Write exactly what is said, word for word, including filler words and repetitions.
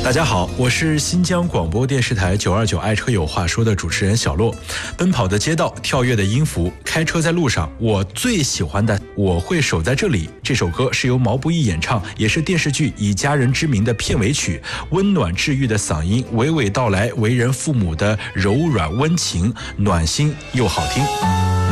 大家好，我是新疆广播电视台九二九爱车有话说的主持人小洛。奔跑的街道，跳跃的音符，开车在路上，我最喜欢的《我会守在这里》这首歌是由毛不易演唱，也是电视剧《以家人之名》的片尾曲。温暖治愈的嗓音，娓娓道来为人父母的柔软温情，暖心又好听。